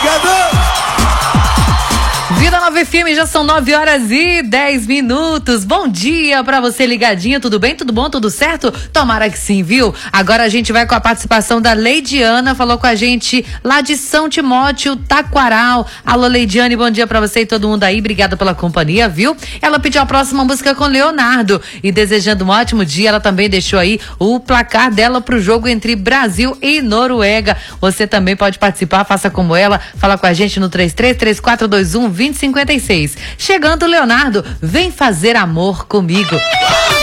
Obrigado! Vida Nova FM, já são 9h10. Bom dia pra você ligadinho, tudo bem? Tudo bom? Tudo certo? Tomara que sim, viu? Agora a gente vai com a participação da Leidiana, falou com a gente lá de São Timóteo, Taquaral. Alô, Leidiane, bom dia pra você e todo mundo aí, obrigada pela companhia, viu? Ela pediu a próxima música com Leonardo e desejando um ótimo dia, ela também deixou aí o placar dela pro jogo entre Brasil e Noruega. Você também pode participar, faça como ela, fala com a gente no 3334212056. Chegando, Leonardo, vem fazer amor comigo.